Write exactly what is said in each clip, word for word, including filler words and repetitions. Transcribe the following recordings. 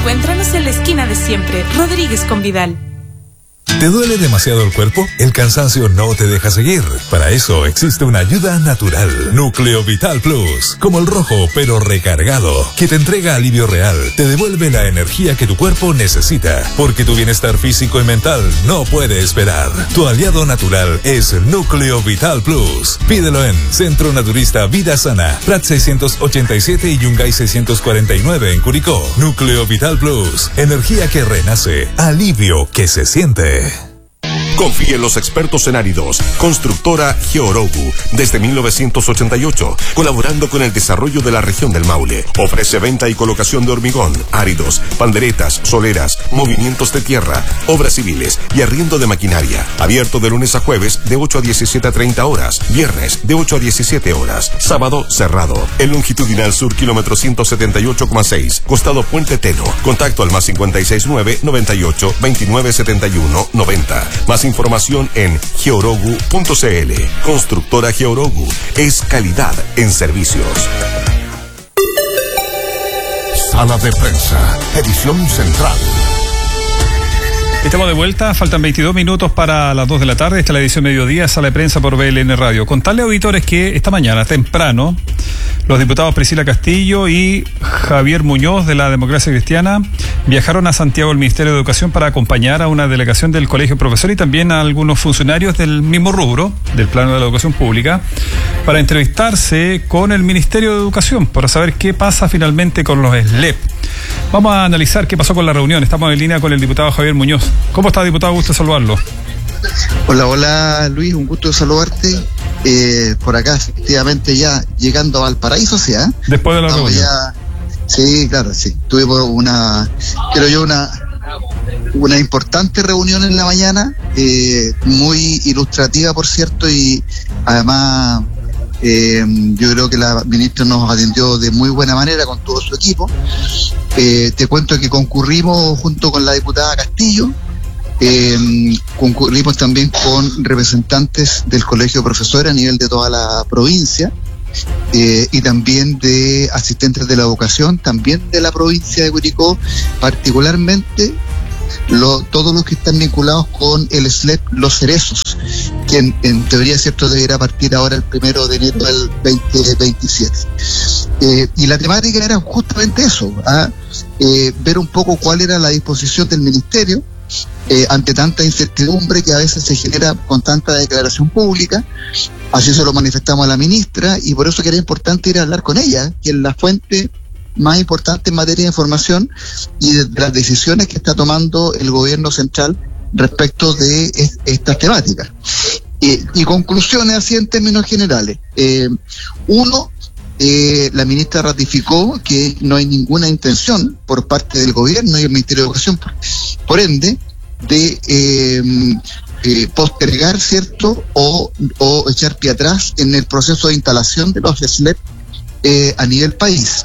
Encuéntranos en la esquina de siempre, Rodríguez con Vidal. ¿Te duele demasiado el cuerpo? El cansancio no te deja seguir. Para eso existe una ayuda natural. Núcleo Vital Plus. Como el rojo, pero recargado. Que te entrega alivio real. Te devuelve la energía que tu cuerpo necesita. Porque tu bienestar físico y mental no puede esperar. Tu aliado natural es Núcleo Vital Plus. Pídelo en Centro Naturista Vida Sana. Prat seiscientos ochenta y siete y Yungay seiscientos cuarenta y nueve en Curicó. Núcleo Vital Plus. Energía que renace. Alivio que se siente. Confíe en los expertos en áridos. Constructora Georogu, desde mil novecientos ochenta y ocho, colaborando con el desarrollo de la región del Maule. Ofrece venta y colocación de hormigón, áridos, panderetas, soleras, movimientos de tierra, obras civiles y arriendo de maquinaria. Abierto de lunes a jueves de ocho a diecisiete a treinta horas, viernes de ocho a diecisiete horas, sábado cerrado. En longitudinal sur, kilómetro ciento setenta y ocho coma seis, costado Puente Teno. Contacto al más cincuenta y seis nueve, noventa y ocho, veintinueve setenta y uno, noventa. Más información en georogu punto cl. Constructora Georogu es calidad en servicios. Sala de prensa, edición central. Estamos de vuelta, faltan veintidós minutos para las dos de la tarde. Esta es la edición mediodía, Sala de Prensa por B L N Radio. Contarle, auditores, que esta mañana, temprano, los diputados Priscila Castillo y Javier Muñoz de la Democracia Cristiana viajaron a Santiago al Ministerio de Educación para acompañar a una delegación del Colegio Profesor y también a algunos funcionarios del mismo rubro, del plano de la educación pública, para entrevistarse con el Ministerio de Educación, para saber qué pasa finalmente con los S L E P. Vamos a analizar qué pasó con la reunión. Estamos en línea con el diputado Javier Muñoz. ¿Cómo está, diputado? Gusto saludarlo. Hola, hola Luis, un gusto saludarte. Eh, por acá, efectivamente, ya llegando a Valparaíso, ¿sí? ¿eh? Después de la Estamos reunión. Ya... Sí, claro, sí. Tuvimos una, creo yo, una una importante reunión en la mañana, eh, muy ilustrativa, por cierto, y además eh, yo creo que la ministra nos atendió de muy buena manera con todo su equipo. Eh, te cuento que concurrimos junto con la diputada Castillo. Eh, concurrimos también con representantes del Colegio de Profesores a nivel de toda la provincia, eh, y también de asistentes de la educación, también de la provincia de Curicó, particularmente lo, todos los que están vinculados con el S L E P Los Cerezos, que en, en teoría, cierto, deberá partir ahora el primero de enero del veinte veintisiete. Eh, y la temática era justamente eso, ¿ah? eh, ver un poco cuál era la disposición del ministerio Eh, ante tanta incertidumbre que a veces se genera con tanta declaración pública. Así se lo manifestamos a la ministra y por eso que era importante ir a hablar con ella, que es la fuente más importante en materia de información y de, de las decisiones que está tomando el gobierno central respecto de es, estas temáticas. Eh, y conclusiones así en términos generales. Eh, uno, Eh, la ministra ratificó que no hay ninguna intención por parte del gobierno y el Ministerio de Educación, por, por ende, de eh, eh, postergar, ¿cierto?, o, o echar pie atrás en el proceso de instalación de los S L E P eh, a nivel país.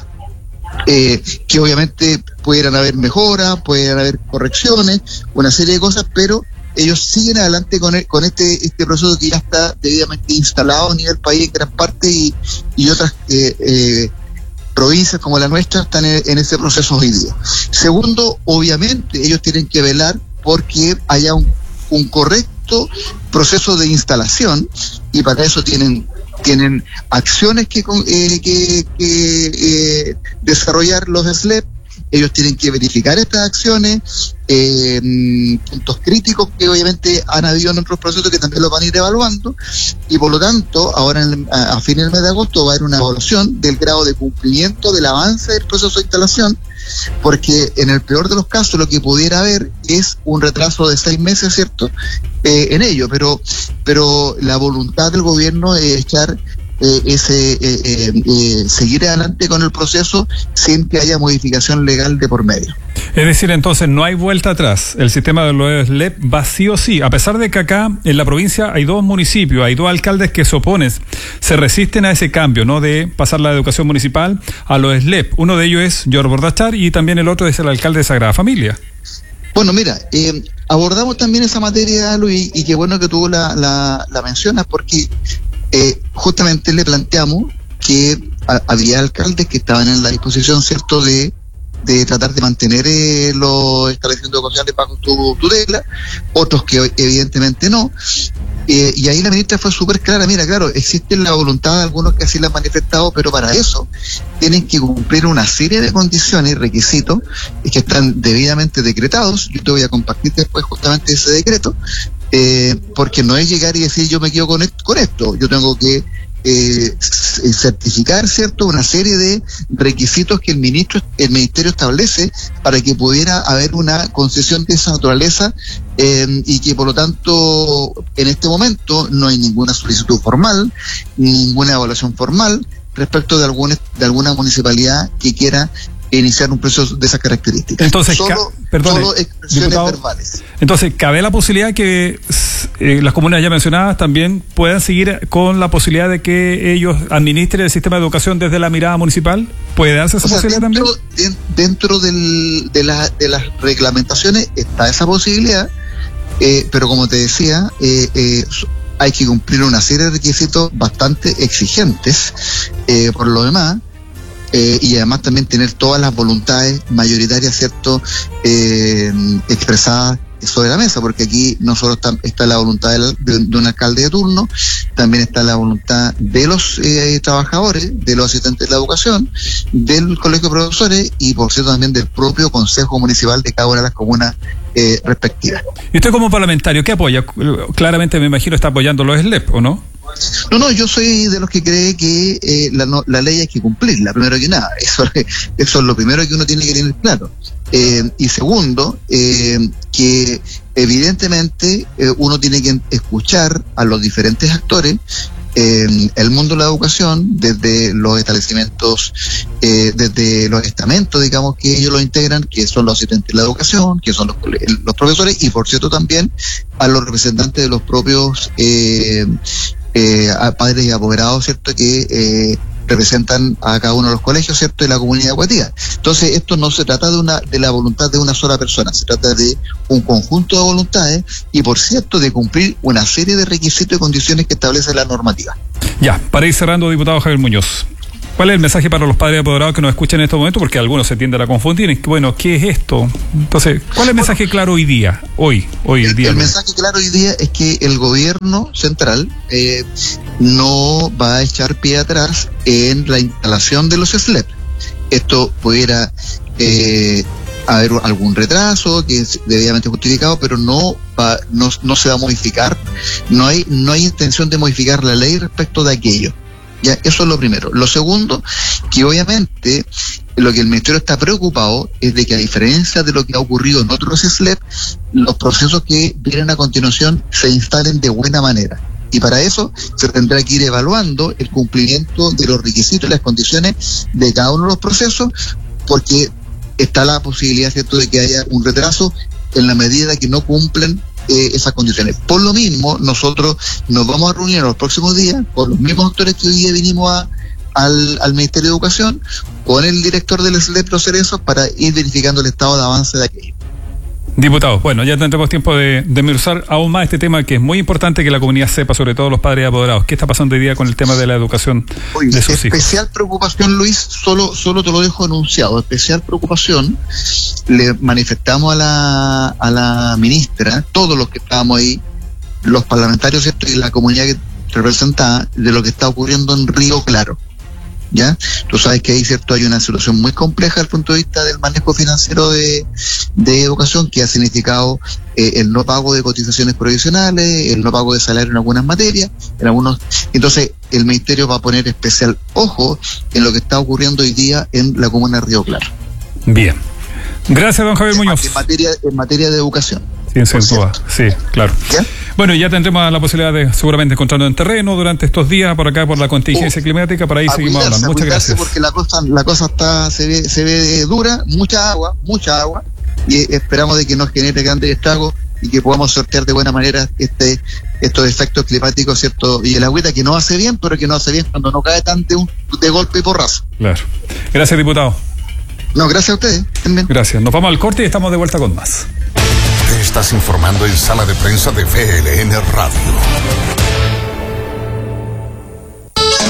Eh, que obviamente pudieran haber mejoras, pudieran haber correcciones, una serie de cosas, pero ellos siguen adelante con el, con este este proceso que ya está debidamente instalado a nivel país en gran parte y, y otras eh, eh, provincias como la nuestra están en, en ese proceso hoy día. Segundo, obviamente ellos tienen que velar porque haya un, un correcto proceso de instalación y para eso tienen tienen acciones que, eh, que, que eh, desarrollar los S L E P. Ellos tienen que verificar estas acciones, eh, puntos críticos que obviamente han habido en otros procesos que también los van a ir evaluando, y por lo tanto, ahora en, a, a fines del mes de agosto va a haber una evaluación del grado de cumplimiento del avance del proceso de instalación, porque en el peor de los casos lo que pudiera haber es un retraso de seis meses, ¿cierto?, eh, en ello, pero, pero la voluntad del gobierno es echar Eh, ese eh, eh, eh, seguir adelante con el proceso sin que haya modificación legal de por medio. Es decir, entonces no hay vuelta atrás. El sistema de los S L E P va sí o sí, a pesar de que acá en la provincia hay dos municipios, hay dos alcaldes que se oponen, se resisten a ese cambio, ¿no?, de pasar la educación municipal a los S L E P. Uno de ellos es George Bordachar y también el otro es el alcalde de Sagrada Familia. Bueno, mira, eh, abordamos también esa materia, Luis, y qué bueno que tú la, la, la mencionas, porque Eh, justamente le planteamos que a, había alcaldes que estaban en la disposición, ¿cierto?, de de tratar de mantener eh, los establecimientos educacionales bajo tu tutela, otros que evidentemente no. Eh, y ahí la ministra fue súper clara, mira, claro, existe la voluntad de algunos que así la han manifestado, pero para eso tienen que cumplir una serie de condiciones y requisitos que están debidamente decretados. Yo te voy a compartir después justamente ese decreto, eh, porque no es llegar y decir yo me quedo con esto, con esto. Yo tengo que eh, certificar, ¿cierto?, una serie de requisitos que el ministro, el ministerio establece para que pudiera haber una concesión de esa naturaleza, eh, y que por lo tanto en este momento no hay ninguna solicitud formal, ninguna evaluación formal respecto de alguna, de alguna municipalidad que quiera iniciar un proceso de esas características. Entonces, solo, ca- perdone, solo expresiones diputado, verbales. Entonces, ¿cabe la posibilidad que eh, las comunas ya mencionadas también puedan seguir con la posibilidad de que ellos administren el sistema de educación desde la mirada municipal? ¿Puede darse esa O sea, posibilidad dentro, también? de, dentro del, de, la, de las reglamentaciones está esa posibilidad, eh, pero como te decía, eh, eh, hay que cumplir una serie de requisitos bastante exigentes, eh, por lo demás. Eh, y además también tener todas las voluntades mayoritarias, ¿cierto?, eh, expresadas sobre la mesa, porque aquí no solo está, está la voluntad de, de, de un alcalde de turno, también está la voluntad de los eh, trabajadores, de los asistentes de la educación, del colegio de profesores y por cierto también del propio consejo municipal de cada una de las comunas eh, respectivas. ¿Y usted como parlamentario qué apoya? Claramente me imagino está apoyando los S L E P, ¿o no? No, no, yo soy de los que cree que eh, la, no, la ley hay que cumplirla, primero que nada. Eso, eso es lo primero que uno tiene que tener claro. Eh, y segundo, eh, que evidentemente eh, uno tiene que escuchar a los diferentes actores, eh, el mundo de la educación, desde los establecimientos, eh, desde los estamentos, digamos, que ellos lo integran, que son los asistentes de la educación, que son los, los profesores, y por cierto también a los representantes de los propios eh, eh, a padres y apoderados, ¿cierto?, que eh, representan a cada uno de los colegios, ¿cierto?, de la comunidad educativa. Entonces, esto no se trata de una de la voluntad de una sola persona, se trata de un conjunto de voluntades y, por cierto, de cumplir una serie de requisitos y condiciones que establece la normativa. Ya, para ir cerrando, diputado Javier Muñoz, ¿cuál es el mensaje para los padres apoderados que nos escuchan en estos momentos? Porque algunos se tienden a confundir. Bueno, ¿qué es esto? Entonces, ¿cuál es el mensaje claro hoy día? Hoy, hoy el, día. El mensaje claro hoy día es que el gobierno central eh, no va a echar pie atrás en la instalación de los S L E P. Esto pudiera eh, haber algún retraso que es debidamente justificado, pero no va, no, no se va a modificar. No hay, no hay intención de modificar la ley respecto de aquello. Ya, eso es lo primero. Lo segundo, que obviamente lo que el Ministerio está preocupado es de que, a diferencia de lo que ha ocurrido en otros S L E P, los procesos que vienen a continuación se instalen de buena manera. Y para eso se tendrá que ir evaluando el cumplimiento de los requisitos y las condiciones de cada uno de los procesos, porque está la posibilidad, ¿cierto?, de que haya un retraso en la medida que no cumplen Eh, esas condiciones. Por lo mismo, nosotros nos vamos a reunir en los próximos días con los mismos actores que hoy día vinimos a, al, al Ministerio de Educación, con el director del S L E P, Los Cerezos, para ir verificando el estado de avance de aquello. Diputado, bueno, ya tendremos tiempo de desmenuzar aún más este tema, que es muy importante que la comunidad sepa, sobre todo los padres apoderados. ¿Qué está pasando hoy día con el tema de la educación Oye, de sus hijos? Especial preocupación, Luis, solo, solo te lo dejo anunciado. Especial preocupación le manifestamos a la, a la ministra, todos los que estábamos ahí, los parlamentarios, ¿cierto?, y la comunidad que representa, de lo que está ocurriendo en Río Claro. ¿Ya? Tú sabes que ahí, ¿cierto?, hay una situación muy compleja desde el punto de vista del manejo financiero de, de educación, que ha significado eh, el no pago de cotizaciones provisionales, el no pago de salario en algunas materias, en algunos. Entonces, el Ministerio va a poner especial ojo en lo que está ocurriendo hoy día en la comuna de Río Claro. Bien. Gracias, don Javier en, Muñoz. En materia, en materia de educación. Sí, sin duda. Sí, claro. ¿Ya? Bueno, ya tendremos la posibilidad de seguramente encontrarnos en terreno durante estos días por acá por la contingencia uh, climática, para ahí seguimos cuidarse, hablando. Muchas gracias. Porque la cosa, la cosa está, se ve, se ve dura, mucha agua, mucha agua, y esperamos de que nos genere grandes estragos y que podamos sortear de buena manera este estos efectos climáticos, ¿cierto? Y el agüita que no hace bien, pero que no hace bien cuando no cae tan de, un, de golpe y porrazo. Claro. Gracias, diputado. No, gracias a ustedes. También. Gracias. Nos vamos al corte y estamos de vuelta con más. Te estás informando en Sala de Prensa de V L N Radio.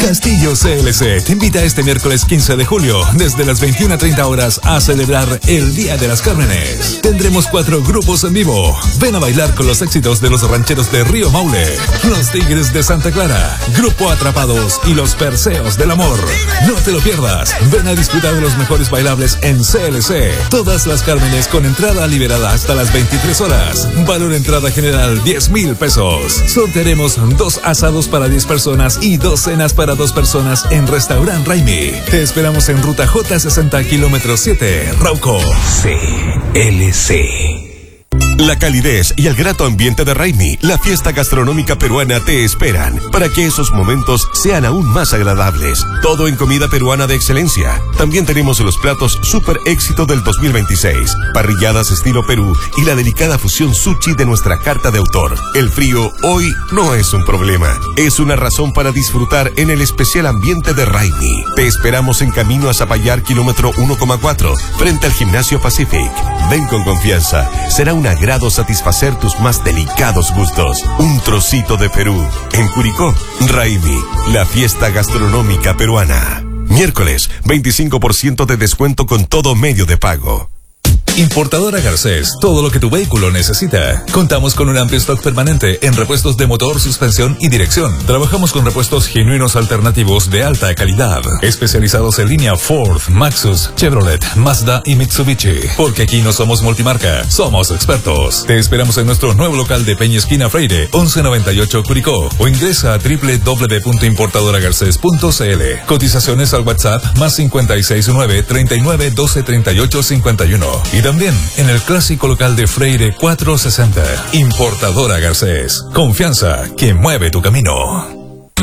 Castillo C L C te invita este miércoles quince de julio desde las veintiuna treinta horas a celebrar el Día de las Cármenes. Tendremos cuatro grupos en vivo. Ven a bailar con los éxitos de los rancheros de Río Maule, los Tigres de Santa Clara, Grupo Atrapados y los Perseos del Amor. No te lo pierdas. Ven a disfrutar de los mejores bailables en C L C. Todas las Cármenes con entrada liberada hasta las veintitrés horas. Valor entrada general diez mil pesos. Sortearemos dos asados para diez personas y dos cenas para dos personas en Restaurant Raimi. Te esperamos en ruta J sesenta, kilómetro siete, Rauco. C L C. La calidez y el grato ambiente de Raimi, la fiesta gastronómica peruana, te esperan para que esos momentos sean aún más agradables. Todo en comida peruana de excelencia. También tenemos los platos super éxito del dos mil veintiséis, parrilladas estilo Perú y la delicada fusión sushi de nuestra carta de autor. El frío hoy no es un problema, es una razón para disfrutar en el especial ambiente de Raimi. Te esperamos en camino a Zapallar, kilómetro uno coma cuatro, frente al Gimnasio Pacific. Ven con confianza, será una grado satisfacer tus más delicados gustos. Un trocito de Perú. En Curicó, Raimi, la fiesta gastronómica peruana. Miércoles, veinticinco por ciento de descuento con todo medio de pago. Importadora Garcés, todo lo que tu vehículo necesita. Contamos con un amplio stock permanente en repuestos de motor, suspensión y dirección. Trabajamos con repuestos genuinos alternativos de alta calidad, especializados en línea Ford, Maxus, Chevrolet, Mazda y Mitsubishi. Porque aquí no somos multimarca, somos expertos. Te esperamos en nuestro nuevo local de Peña Esquina Freire, once noventa y ocho Curicó, o ingresa a doble u doble u doble u punto importadora garcés punto c l. Cotizaciones al WhatsApp más cincuenta y seis nueve, treinta y nueve, doce, treinta y ocho, cincuenta y uno. Y también en el clásico local de Freire cuatrocientos sesenta. Importadora Garcés. Confianza que mueve tu camino.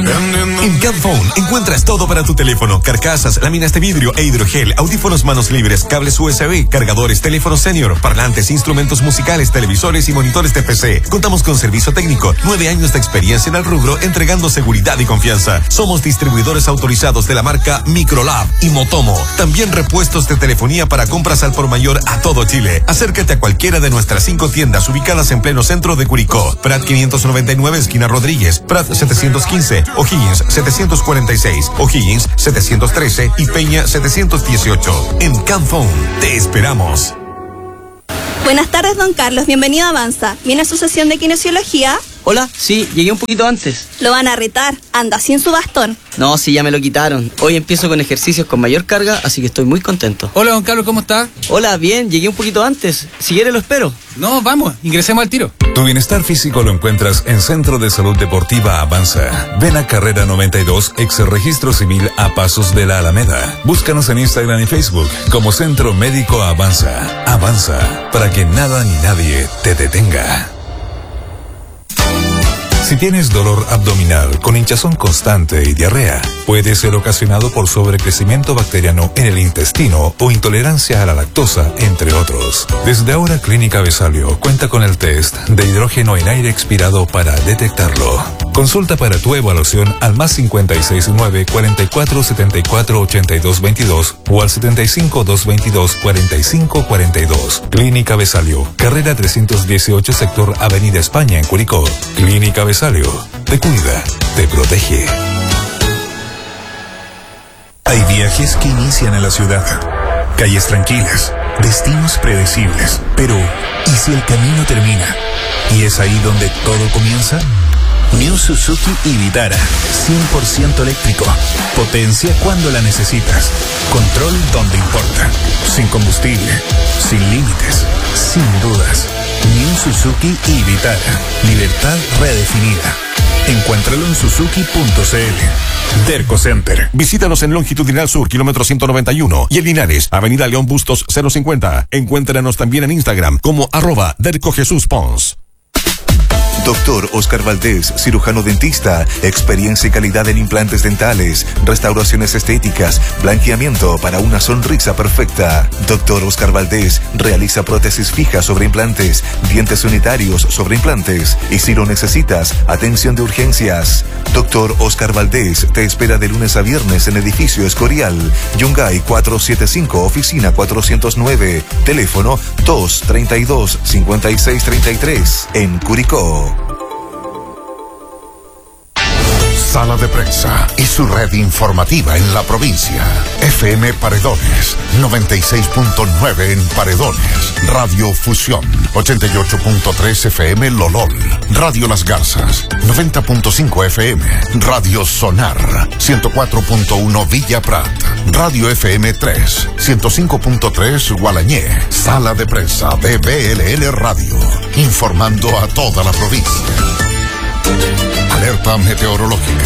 En Camphone encuentras todo para tu teléfono: carcasas, láminas de vidrio e hidrogel, audífonos manos libres, cables U S B, cargadores, teléfonos senior, parlantes, instrumentos musicales, televisores y monitores de P C. Contamos con servicio técnico, nueve años de experiencia en el rubro, entregando seguridad y confianza. Somos distribuidores autorizados de la marca Microlab y Motomo. También repuestos de telefonía para compras al por mayor a todo Chile. Acércate a cualquiera de nuestras cinco tiendas ubicadas en pleno centro de Curicó: Prat quinientos noventa y nueve, esquina Rodríguez; Prat setecientos quince, O'Higgins setecientos cuarenta y seis, O'Higgins setecientos trece y Peña setecientos dieciocho. En Camphone te esperamos. Buenas tardes, don Carlos. Bienvenido a Avanza. ¿Viene a su sesión de kinesiología? Hola, sí, llegué un poquito antes. Lo van a retar. Anda sin su bastón. No, sí, ya me lo quitaron. Hoy empiezo con ejercicios con mayor carga, así que estoy muy contento. Hola, don Carlos, ¿cómo está? Hola, bien, llegué un poquito antes. Si quiere lo espero. No, vamos, ingresemos al tiro. Tu bienestar físico lo encuentras en Centro de Salud Deportiva Avanza. Ven a Carrera noventa y dos, ex Registro Civil, a pasos de la Alameda. Búscanos en Instagram y Facebook como Centro Médico Avanza. Avanza, para que nada ni nadie te detenga. Si tienes dolor abdominal con hinchazón constante y diarrea, puede ser ocasionado por sobrecrecimiento bacteriano en el intestino o intolerancia a la lactosa, entre otros. Desde ahora, Clínica Besalio cuenta con el test de hidrógeno en aire expirado para detectarlo. Consulta para tu evaluación al más cincuenta y seis nueve, cuarenta y cuatro, setenta y cuatro, ochenta y dos veintidós o al setenta y cinco, doscientos veintidós, cuarenta y cinco cuarenta y dos. Clínica Besalio, carrera trescientos dieciocho, sector Avenida España, en Curicó. Clínica Besalio, te cuida, te protege. Hay viajes que inician en la ciudad, calles tranquilas, destinos predecibles, pero ¿y si el camino termina? ¿Y es ahí donde todo comienza? New Suzuki y Vitara, cien por ciento eléctrico. Potencia cuando la necesitas. Control donde importa. Sin combustible, sin límites, sin dudas. New Suzuki y Vitara. Libertad redefinida. Encuéntralo en suzuki punto c l. Derco Center. Visítanos en Longitudinal Sur, kilómetro ciento noventa y uno, y en Linares, Avenida León Bustos cero cincuenta. Encuéntranos también en Instagram como arroba Derco Jesús Pons. Doctor Oscar Valdés, cirujano dentista, experiencia y calidad en implantes dentales, restauraciones estéticas, blanqueamiento para una sonrisa perfecta. Doctor Oscar Valdés realiza prótesis fijas sobre implantes, dientes unitarios sobre implantes y, si lo necesitas, atención de urgencias. Doctor Oscar Valdés te espera de lunes a viernes en Edificio Escorial, Yungay cuatrocientos setenta y cinco, oficina cuatrocientos nueve, teléfono dos treinta y dos, cincuenta y seis treinta y tres, en Curicó. Sala de Prensa y su red informativa en la provincia. F M Paredones, noventa y seis punto nueve en Paredones. Radio Fusión, ochenta y ocho punto tres F M Lolol. Radio Las Garzas, noventa punto cinco F M. Radio Sonar, ciento cuatro punto uno Villa Prat. Radio F M tres, ciento cinco punto tres Gualañé. Sala de Prensa de B L L Radio, informando a toda la provincia. Alerta meteorológica.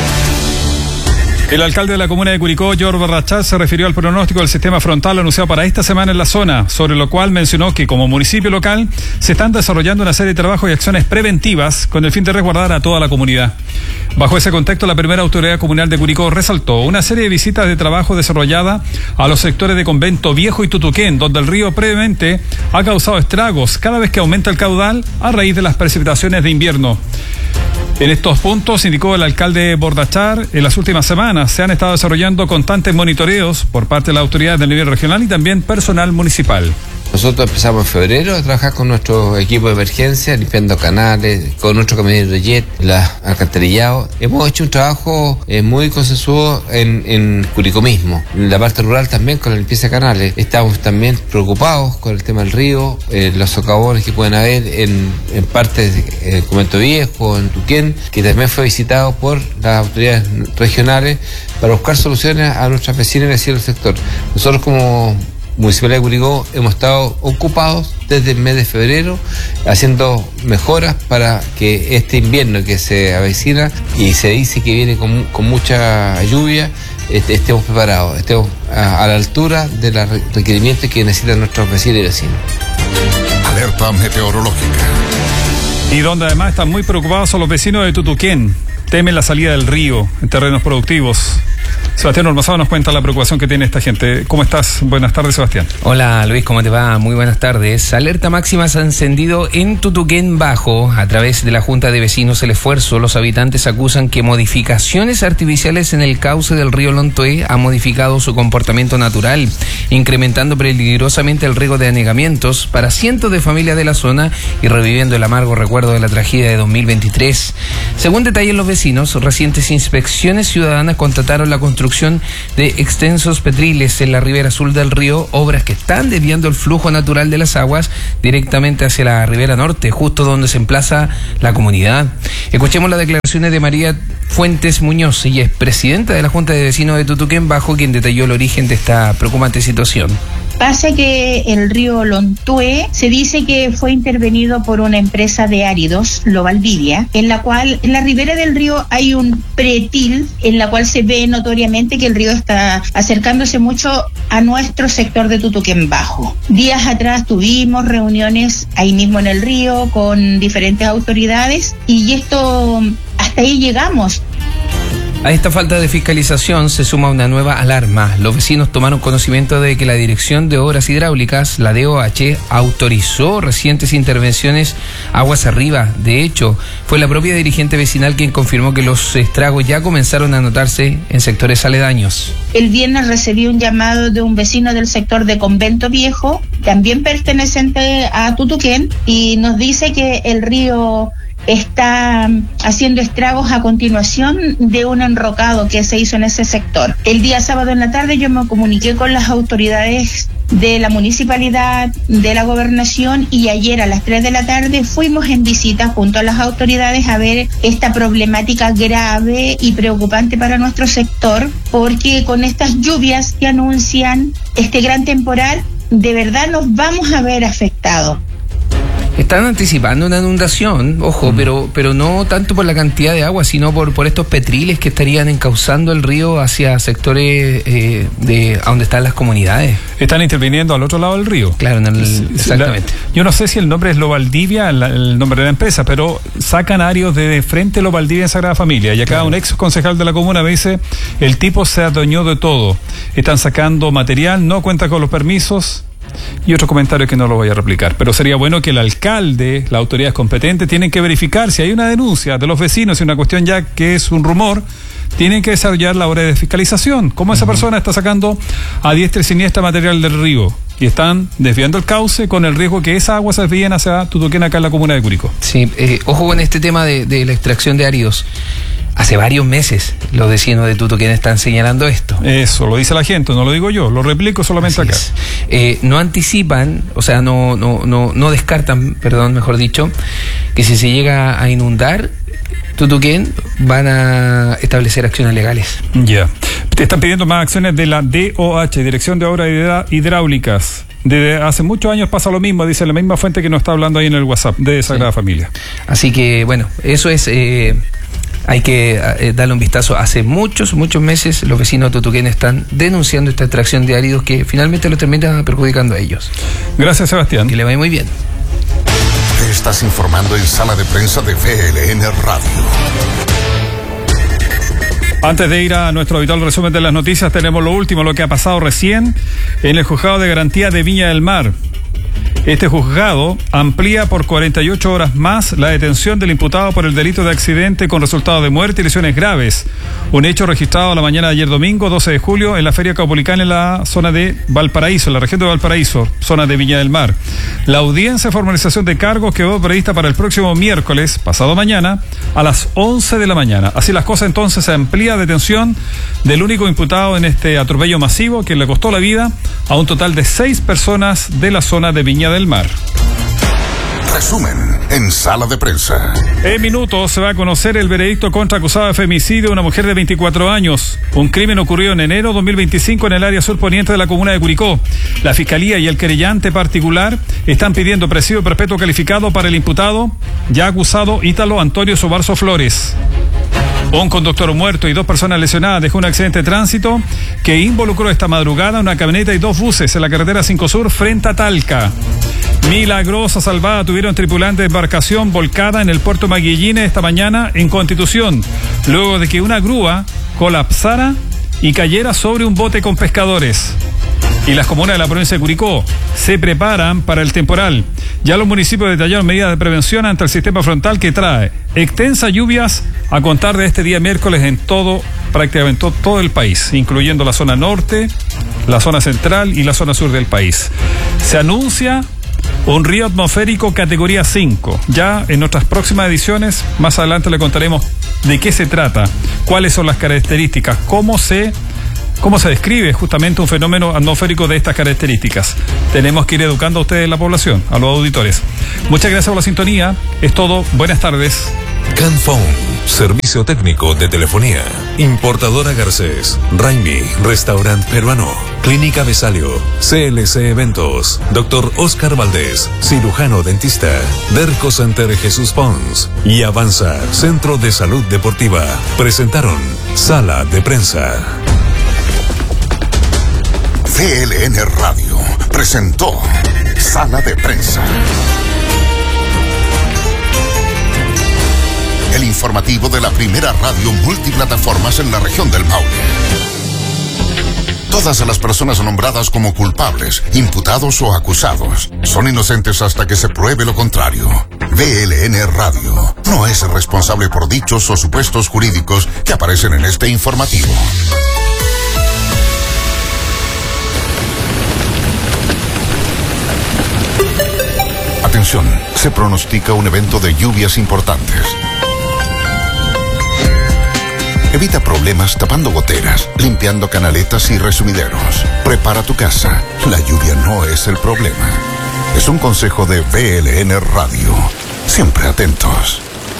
El alcalde de la comuna de Curicó, George Barrachar, se refirió al pronóstico del sistema frontal anunciado para esta semana en la zona, sobre lo cual mencionó que como municipio local se están desarrollando una serie de trabajos y acciones preventivas con el fin de resguardar a toda la comunidad. Bajo ese contexto, la primera autoridad comunal de Curicó resaltó una serie de visitas de trabajo desarrollada a los sectores de Convento Viejo y Tutuquén, donde el río previamente ha causado estragos cada vez que aumenta el caudal a raíz de las precipitaciones de invierno. En estos puntos, indicó el alcalde Bordachar, en las últimas semanas se han estado desarrollando constantes monitoreos por parte de las autoridades del nivel regional y también personal municipal. Nosotros empezamos en febrero a trabajar con nuestro equipo de emergencia, limpiando canales, con nuestro camionero de jet, la alcantarillado. Hemos hecho un trabajo eh, muy consensuado en, en Curicó mismo. En la parte rural también con la limpieza de canales. Estamos también preocupados con el tema del río, eh, los socavones que pueden haber en, en partes de eh, Convento Viejo, en Tuquén, que también fue visitado por las autoridades regionales para buscar soluciones a nuestras vecinas y vecinos del sector. Nosotros como Municipalidad de Curicó hemos estado ocupados desde el mes de febrero haciendo mejoras para que este invierno que se avecina y se dice que viene con, con mucha lluvia, este, estemos preparados, estemos a, a la altura de los requerimientos que necesitan nuestros vecinos y vecinos. Alerta meteorológica. Y donde además están muy preocupados son los vecinos de Tutuquén. Temen la salida del río en terrenos productivos. Sebastián Ormazado nos cuenta la preocupación que tiene esta gente. ¿Cómo estás? Buenas tardes, Sebastián. Hola, Luis, ¿cómo te va? Muy buenas tardes. Alerta máxima se ha encendido en Tutuquén Bajo. A través de la Junta de Vecinos El Esfuerzo, los habitantes acusan que modificaciones artificiales en el cauce del río Lontoé han modificado su comportamiento natural, incrementando peligrosamente el riesgo de anegamientos para cientos de familias de la zona y reviviendo el amargo recuerdo de la tragedia de dos mil veintitrés. Según detallan los vecinos, recientes inspecciones ciudadanas constataron la construcción de extensos petriles en la ribera sur del río, obras que están desviando el flujo natural de las aguas directamente hacia la ribera norte, justo donde se emplaza la comunidad. Escuchemos las declaraciones de María Fuentes Muñoz, ella es presidenta de la Junta de Vecinos de Tutuquén Bajo, quien detalló el origen de esta preocupante situación. Pasa que el río Lontué se dice que fue intervenido por una empresa de áridos, Lo Valdivia, en la cual en la ribera del río hay un pretil en la cual se ve notoriamente que el río está acercándose mucho a nuestro sector de Tutuquén Bajo. Días atrás tuvimos reuniones ahí mismo en el río con diferentes autoridades y esto, hasta ahí llegamos. A esta falta de fiscalización se suma una nueva alarma. Los vecinos tomaron conocimiento de que la Dirección de Obras Hidráulicas, la D O H, autorizó recientes intervenciones aguas arriba. De hecho, fue la propia dirigente vecinal quien confirmó que los estragos ya comenzaron a notarse en sectores aledaños. El viernes recibí un llamado de un vecino del sector de Convento Viejo, también perteneciente a Tutuquén, y nos dice que el río está haciendo estragos a continuación de un enrocado que se hizo en ese sector. El día sábado en la tarde yo me comuniqué con las autoridades de la municipalidad, de la gobernación, y ayer a las tres de la tarde fuimos en visita junto a las autoridades a ver esta problemática grave y preocupante para nuestro sector, porque con estas lluvias que anuncian este gran temporal, de verdad nos vamos a ver afectados. Están anticipando una inundación, ojo, mm. pero pero no tanto por la cantidad de agua, sino por, por estos petriles que estarían encauzando el río hacia sectores eh, de a donde están las comunidades. Están interviniendo al otro lado del río. Claro, en el, exactamente. La, yo no sé si el nombre es Lo Valdivia, el, el nombre de la empresa, pero sacan áreos de frente Lo Valdivia en Sagrada Familia. Y acá claro. Un ex concejal de la comuna me dice, el tipo se adueñó de todo. Están sacando material, no cuenta con los permisos. Y otro comentario que no lo voy a replicar, pero sería bueno que el alcalde, las autoridades competentes, tienen que verificar si hay una denuncia de los vecinos y una cuestión ya que es un rumor, tienen que desarrollar la obra de fiscalización. ¿Cómo esa persona está sacando a diestra y siniestra material del río? Y están desviando el cauce con el riesgo que esas aguas se desvíen hacia Tutuquén acá en la comuna de Curicó. Sí, eh, ojo con este tema de, de la extracción de áridos. Hace varios meses los vecinos de Tutuquén están señalando esto. Eso, lo dice la gente, no lo digo yo, lo replico solamente Así acá. Eh, no anticipan, o sea, no, no, no, no descartan, perdón, mejor dicho, que si se llega a inundar Tutuquén, van a establecer acciones legales. Ya. Te están pidiendo más acciones de la D O H, Dirección de Obras Hidra- Hidráulicas. Desde hace muchos años pasa lo mismo, dice la misma fuente que nos está hablando ahí en el WhatsApp de Sagrada sí. Familia. Así que, bueno, eso es... Eh, hay que eh, darle un vistazo. Hace muchos, muchos meses los vecinos de Tutuquén están denunciando esta extracción de áridos que finalmente lo termina perjudicando a ellos. Gracias, Sebastián. Que le vaya muy bien. Te estás informando en Sala de Prensa de V L N Radio. Antes de ir a nuestro habitual resumen de las noticias, tenemos lo último, lo que ha pasado recién en el Juzgado de Garantía de Viña del Mar. Este juzgado amplía por cuarenta y ocho horas más la detención del imputado por el delito de accidente con resultado de muerte y lesiones graves. Un hecho registrado la mañana de ayer domingo, doce de julio, en la Feria Caupolicán en la zona de Valparaíso, en la región de Valparaíso, zona de Viña del Mar. La audiencia de formalización de cargos quedó prevista para el próximo miércoles, pasado mañana, a las once de la mañana. Así las cosas, entonces se amplía detención del único imputado en este atropello masivo que le costó la vida a un total de seis personas de la zona de Viña del Mar. Resumen en Sala de Prensa. En minutos se va a conocer el veredicto contra acusado de femicidio de una mujer de veinticuatro años. Un crimen ocurrió en enero de dos mil veinticinco en el área surponiente de la comuna de Curicó. La Fiscalía y el querellante particular están pidiendo presidio perpetuo calificado para el imputado, ya acusado Ítalo Antonio Sobarzo Flores. Un conductor muerto y dos personas lesionadas dejó un accidente de tránsito que involucró esta madrugada una camioneta y dos buses en la carretera cinco Sur frente a Talca. Milagrosa salvada tuvieron tripulantes de embarcación volcada en el puerto Maguillines esta mañana en Constitución, luego de que una grúa colapsara y cayera sobre un bote con pescadores. Y las comunas de la provincia de Curicó se preparan para el temporal. Ya los municipios detallaron medidas de prevención ante el sistema frontal que trae extensas lluvias a contar de este día miércoles en todo, prácticamente todo, todo el país, incluyendo la zona norte, la zona central y la zona sur del país. Se anuncia un río atmosférico categoría cinco. Ya en nuestras próximas ediciones, más adelante le contaremos de qué se trata, cuáles son las características, cómo se... ¿Cómo se describe justamente un fenómeno atmosférico de estas características? Tenemos que ir educando a ustedes, la población, a los auditores. Muchas gracias por la sintonía. Es todo. Buenas tardes. Canphone, servicio técnico de telefonía. Importadora Garcés, Raimi, restaurante peruano. Clínica Besalio, C L C Eventos. Doctor Oscar Valdés, cirujano dentista. Derco Center Jesús Pons. Y Avanza, Centro de Salud Deportiva. Presentaron Sala de Prensa. V L N Radio presentó Sala de Prensa. El informativo de la primera radio multiplataformas en la región del Maule. Todas las personas nombradas como culpables, imputados o acusados son inocentes hasta que se pruebe lo contrario. V L N Radio no es responsable por dichos o supuestos jurídicos que aparecen en este informativo. Atención, se pronostica un evento de lluvias importantes. Evita problemas tapando goteras, limpiando canaletas y resumideros. Prepara tu casa. La lluvia no es el problema. Es un consejo de V L N Radio. Siempre atentos.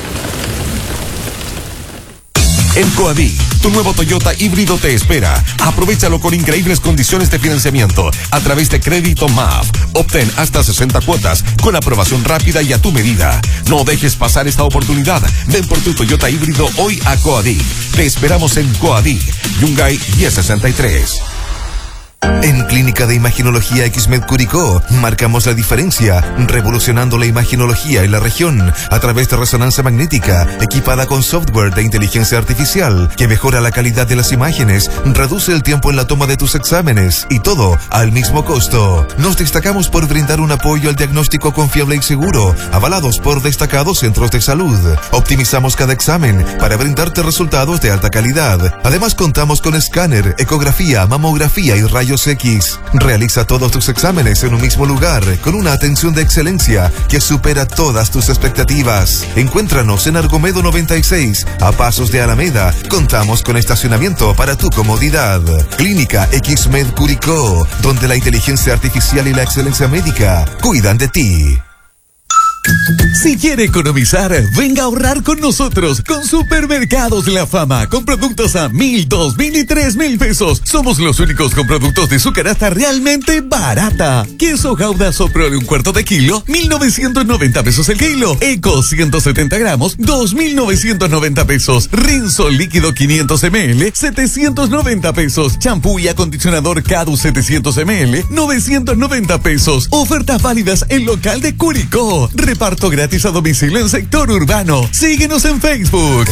En Coadí, tu nuevo Toyota híbrido te espera. Aprovéchalo con increíbles condiciones de financiamiento a través de Crédito M A F. Obtén hasta sesenta cuotas con aprobación rápida y a tu medida. No dejes pasar esta oportunidad. Ven por tu Toyota híbrido hoy a Coadí. Te esperamos en Coadí, Yungay diez sesenta y tres. En Clínica de Imaginología Xmed Curicó marcamos la diferencia, revolucionando la imaginología en la región a través de resonancia magnética equipada con software de inteligencia artificial que mejora la calidad de las imágenes, reduce el tiempo en la toma de tus exámenes y todo al mismo costo. Nos destacamos por brindar un apoyo al diagnóstico confiable y seguro, avalados por destacados centros de salud. Optimizamos cada examen para brindarte resultados de alta calidad. Además contamos con escáner, ecografía, mamografía y rayos Rayos X. Realiza todos tus exámenes en un mismo lugar, con una atención de excelencia que supera todas tus expectativas. Encuéntranos en Argomedo noventa y seis, a pasos de Alameda. Contamos con estacionamiento para tu comodidad. Clínica X-Med Curicó, donde la inteligencia artificial y la excelencia médica cuidan de ti. Si quiere economizar, venga a ahorrar con nosotros con Supermercados La Fama, con productos a mil, dos mil y tres mil pesos. Somos los únicos con productos de su canasta realmente barata. Queso Gouda Sopro de un cuarto de kilo, mil novecientos noventa pesos el kilo. Eco ciento setenta gramos, dos mil novecientos noventa pesos. Rinzo líquido quinientos mililitros, setecientos noventa pesos. Champú y acondicionador Cadu setecientos mililitros, novecientos noventa pesos. Ofertas válidas en local de Curicó. Reparto gratis a domicilio en sector urbano. Síguenos en Facebook.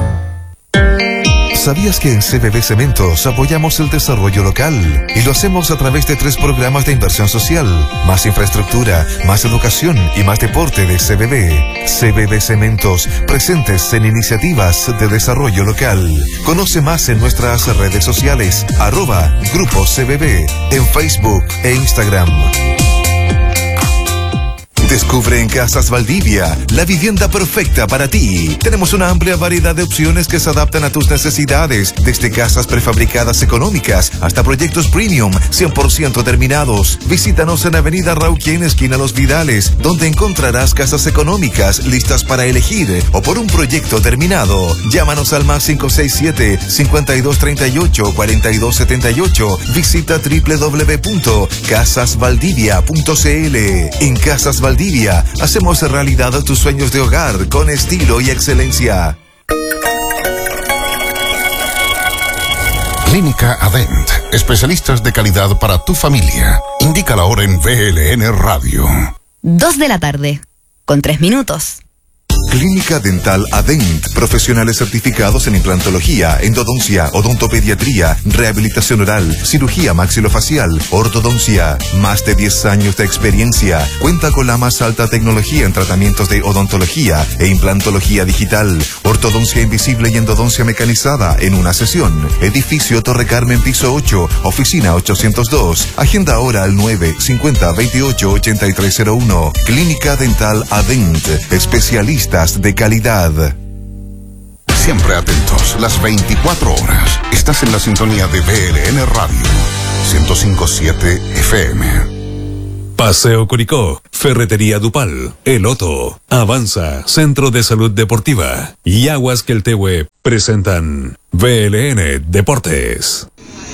¿Sabías que en C B B Cementos apoyamos el desarrollo local? Y lo hacemos a través de tres programas de inversión social: más infraestructura, más educación y más deporte de C B B. C B B Cementos, presentes en iniciativas de desarrollo local. Conoce más en nuestras redes sociales, arroba Grupo C B B, en Facebook e Instagram. Descubre en Casas Valdivia la vivienda perfecta para ti. Tenemos una amplia variedad de opciones que se adaptan a tus necesidades, desde casas prefabricadas económicas hasta proyectos premium cien por ciento terminados. Visítanos en Avenida Rauquien, esquina Los Vidales, donde encontrarás casas económicas listas para elegir o por un proyecto terminado. Llámanos al más cinco seis siete, cincuenta y dos treinta y ocho, cuarenta y dos setenta y ocho. Visita doble u doble u doble u punto casas valdivia punto c l. En Casas Valdivia hacemos realidad tus sueños de hogar con estilo y excelencia. Clínica Adent, especialistas de calidad para tu familia. Indica la hora en V L N Radio. Dos de la tarde, con tres minutos. Clínica Dental Adent, profesionales certificados en implantología, endodoncia, odontopediatría, rehabilitación oral, cirugía maxilofacial, ortodoncia. Más de diez años de experiencia. Cuenta con la más alta tecnología en tratamientos de odontología e implantología digital, ortodoncia invisible y endodoncia mecanizada en una sesión. Edificio Torre Carmen, piso ocho, oficina ochocientos dos. Agenda ahora al nueve cincuenta veintiocho ochenta y tres cero uno. Clínica Dental Adent, especialistas de calidad. Siempre atentos, las veinticuatro horas. Estás en la sintonía de V L N Radio, ciento cinco punto siete F M. Paseo Curicó, Ferretería Dupal, El Otto, Avanza, Centro de Salud Deportiva y Aguas Queltehue presentan V L N Deportes.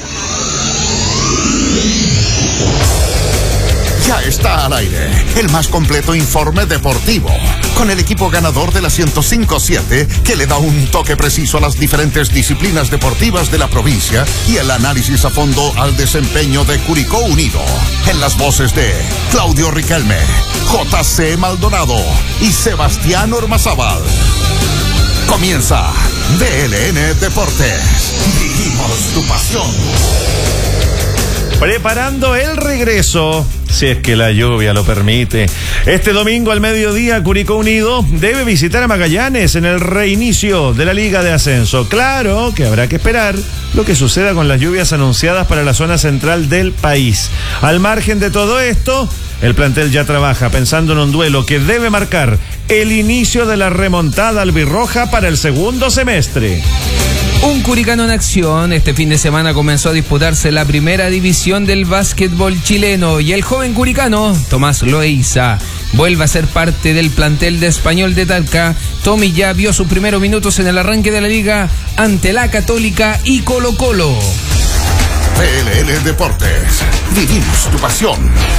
Ya está al aire el más completo informe deportivo, con el equipo ganador de la ciento cinco punto siete, que le da un toque preciso a las diferentes disciplinas deportivas de la provincia y el análisis a fondo al desempeño de Curicó Unido. En las voces de Claudio Riquelme, J C Maldonado y Sebastián Ormazábal. Comienza V L N Deportes. Vivimos tu pasión. Preparando el regreso, si es que la lluvia lo permite. Este domingo al mediodía, Curicó Unido debe visitar a Magallanes en el reinicio de la Liga de Ascenso. Claro que habrá que esperar lo que suceda con las lluvias anunciadas para la zona central del país. Al margen de todo esto, el plantel ya trabaja pensando en un duelo que debe marcar el inicio de la remontada albirroja para el segundo semestre. Un curicano en acción. Este fin de semana comenzó a disputarse la primera división del básquetbol chileno y el joven curicano Tomás Loaiza vuelve a ser parte del plantel de Español de Talca. Tommy ya vio sus primeros minutos en el arranque de la liga ante la Católica y Colo Colo. V L N Deportes, vivimos tu pasión.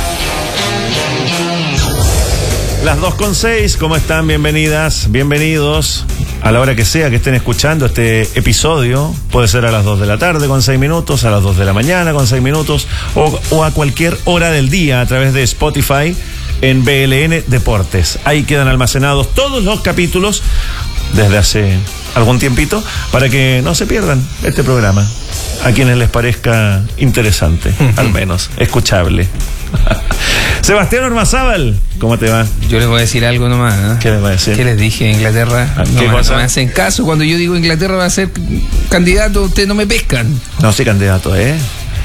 Las dos con seis, ¿cómo están? Bienvenidas, bienvenidos. A la hora que sea que estén escuchando este episodio, puede ser a las dos de la tarde con seis minutos, a las dos de la mañana con seis minutos, o, o a cualquier hora del día a través de Spotify en V L N Deportes. Ahí quedan almacenados todos los capítulos desde hace algún tiempito para que no se pierdan este programa. A quienes les parezca interesante, al menos, escuchable. Sebastián Ormazábal, ¿cómo te va? Yo les voy a decir algo nomás, ¿eh? ¿Qué les voy a decir? ¿Qué les dije? Inglaterra. ¿Qué no, cosa? no me hacen caso. Cuando yo digo Inglaterra va a ser candidato, ustedes no me pescan. No soy candidato, ¿eh?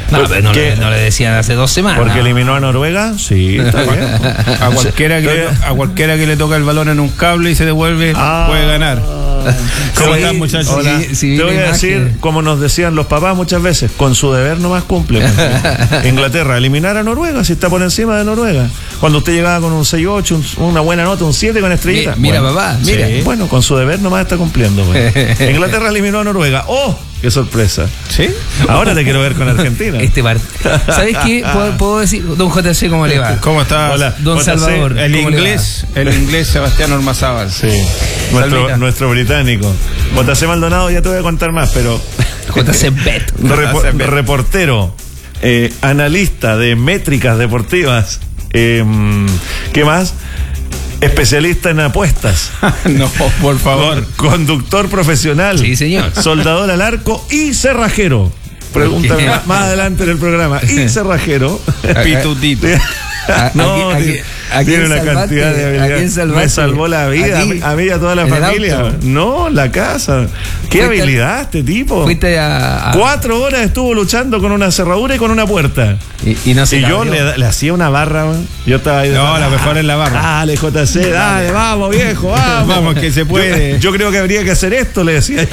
No, pero no le, no le decían hace dos semanas. ¿Porque eliminó a Noruega? Sí, está bien. A cualquiera, que le, a cualquiera que le toca el balón en un cable y se devuelve, ah, puede ganar. ¿Cómo sí, están, muchachos? Hola. Sí, sí, te voy a decir, que... como nos decían los papás muchas veces, con su deber nomás cumple. Inglaterra, eliminar a Noruega, si está por encima de Noruega. Cuando usted llegaba con un seis ocho, un, una buena nota, un siete con estrellita. Mira, bueno, papá, mira. Sí. Bueno, con su deber nomás está cumpliendo. Bueno. Inglaterra eliminó a Noruega. ¡Oh! ¡Qué sorpresa! ¿Sí? Ahora te quiero ver con Argentina. Este part... ¿Sabes qué? ¿Puedo, puedo decir, don J C, cómo le va? ¿Cómo está? Hola. Don J C, Salvador. El inglés, el inglés Sebastián Ormazábal. Sí. Nuestro, nuestro británico. J C Maldonado, ya te voy a contar más, pero. J C Bet. Repo, reportero, eh, analista de métricas deportivas. Eh, ¿Qué más? Especialista en apuestas. No, por favor. Conductor profesional. Sí, señor. Soldador al arco y cerrajero. Pregúntame más, más adelante en el programa. Y cerrajero. Pitutito. No, ¿A, a, tiene, a tiene una salvaste? Cantidad de habilidades. Me salvó la vida, ¿Aquí? a mí y a toda la familia. No, la casa. ¿Qué habilidad este tipo? Fuiste a, a... Cuatro horas estuvo luchando con una cerradura y con una puerta. Y, y, no se y yo le, le hacía una barra. Yo estaba ahí. No, la mejor es la barra. Dale, J C, dale, vamos, viejo, vamos. Vamos, que se puede. Yo, yo creo que habría que hacer esto, le decía.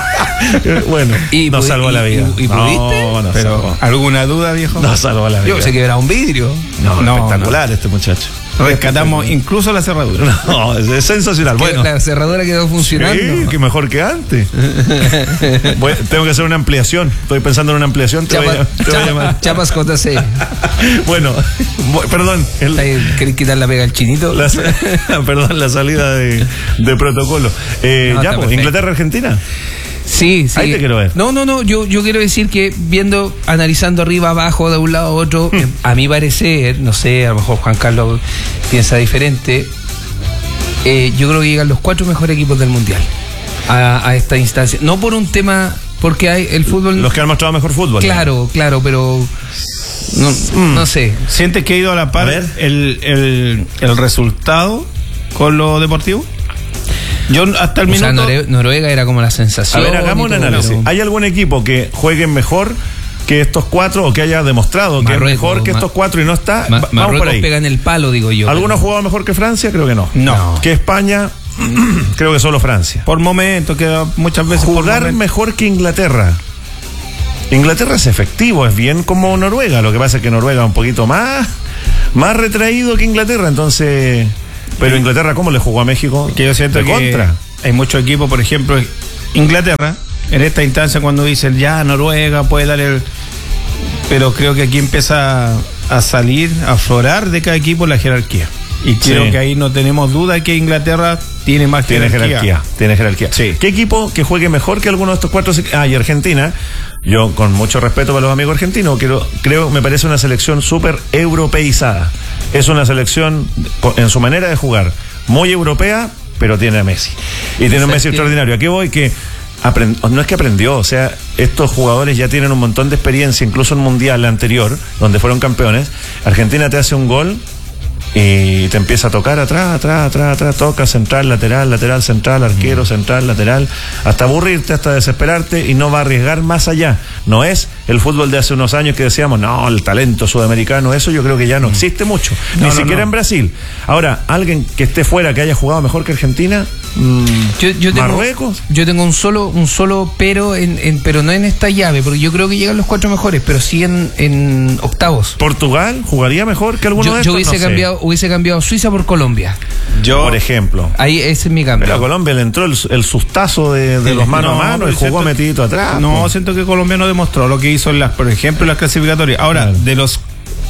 Bueno, y, nos salvó y, la vida. ¿Y, y pudiste? No, no Pero, salvó. ¿alguna duda, viejo? Nos salvó la vida. Yo sé que era un vidrio. No, no espectacular no. Este muchacho. Rescatamos incluso la cerradura. No, es sensacional. Bueno, la cerradura quedó funcionando. Sí, que mejor que antes. Bueno, tengo que hacer una ampliación. Estoy pensando en una ampliación. Te Chapa, voy a, te Chapa, voy a llamar. Chapas J C. Bueno, perdón. El, ¿Querés quitar la pega al chinito? La, perdón, la salida de, de protocolo. Eh, no, ya, pues, Inglaterra-Argentina. Sí, sí. Ahí te quiero ver. No, no, no. Yo, yo quiero decir que viendo, analizando arriba, abajo, de un lado a otro, mm. a mi parecer, no sé, a lo mejor Juan Carlos piensa diferente. Eh, yo creo que llegan los cuatro mejores equipos del mundial a, a esta instancia. No por un tema, porque hay el fútbol. Los que han mostrado mejor fútbol. Claro, ¿no? Claro, pero. No, mm. no sé. ¿Sientes que ha ido a la par a el, el, el resultado con lo deportivo? Yo hasta el o minuto. sea, Nore- Noruega era como la sensación. A ver, hagamos un análisis. ¿Hay algún equipo que juegue mejor que estos cuatro o que haya demostrado Marruecos, que es mejor que estos cuatro y no está? Ma- Vamos Marruecos por ahí. pega en el palo, digo yo. ¿Alguno ha jugado mejor que Francia? Creo que no. No. Que España, creo que solo Francia. Por momentos, que muchas veces. Jugar mejor que Inglaterra. Inglaterra es efectivo, es bien como Noruega. Lo que pasa es que Noruega es un poquito más, más retraído que Inglaterra, entonces. Pero Inglaterra, ¿cómo le jugó a México? Que yo siento de que contra. Hay muchos equipos, por ejemplo, Inglaterra, en esta instancia cuando dicen ya Noruega puede dar el... Pero creo que aquí empieza a salir, a aflorar de cada equipo la jerarquía. Y creo sí. que ahí no tenemos duda que Inglaterra tiene más tiene jerarquía. jerarquía. Tiene jerarquía. Sí. ¿Qué equipo que juegue mejor que alguno de estos cuatro? Ah, y Argentina. Yo, con mucho respeto para los amigos argentinos, creo, creo me parece una selección súper europeizada. Es una selección, en su manera de jugar, muy europea, pero tiene a Messi. Y tiene a Messi extraordinario. Aquí voy que... Aprend- no es que aprendió, o sea, estos jugadores ya tienen un montón de experiencia, incluso en Mundial anterior, donde fueron campeones. Argentina te hace un gol y te empieza a tocar atrás, atrás, atrás, atrás, toca central, lateral, lateral, central, arquero, central, lateral, hasta aburrirte, hasta desesperarte, y no va a arriesgar más allá. No es el fútbol de hace unos años que decíamos, no, el talento sudamericano, eso yo creo que ya no existe mucho, no, ni no, siquiera no. en Brasil. Ahora, alguien que esté fuera, que haya jugado mejor que Argentina, mmm, yo, yo tengo, Marruecos. Yo tengo un solo, un solo pero, en, en, pero no en esta llave, porque yo creo que llegan los cuatro mejores, pero sí en, en octavos. Portugal jugaría mejor que alguno yo, de estos. Yo hubiese no cambiado, sé. hubiese cambiado Suiza por Colombia. Yo, por ejemplo. Ahí ese es mi cambio. Pero a Colombia le entró el, el sustazo de, de los mano no, a mano y jugó metidito atrás. No, pues. Siento que Colombia no demostró lo que hizo en las, por ejemplo, en las clasificatorias. Ahora, claro. de los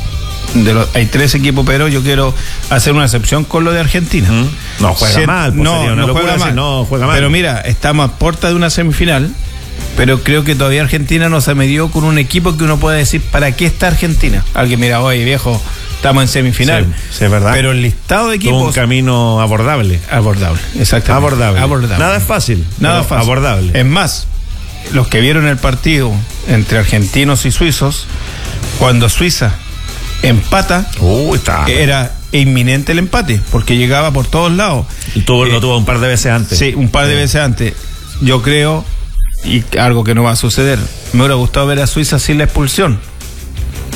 de los hay tres equipos, pero yo quiero hacer una excepción con lo de Argentina. ¿Mm? No juega Sien, mal, pues no, no juega mal. no juega mal. Pero mira, estamos a puerta de una semifinal, pero creo que todavía Argentina no se medió con un equipo que uno pueda decir, ¿para qué está Argentina? Alguien mira, oye, viejo, estamos en semifinal. Sí, sí, es verdad. Pero el listado de equipos... Todo un camino abordable. Abordable, exactamente. Abordable. abordable. Nada es fácil. Nada fácil. Abordable. Es más, los que vieron el partido entre argentinos y suizos, cuando Suiza empata, uh, está. era inminente el empate, porque llegaba por todos lados. Y tuvo, eh, lo tuvo un par de veces antes. Sí, un par de sí. veces antes. Yo creo, y algo que no va a suceder, me hubiera gustado ver a Suiza sin la expulsión.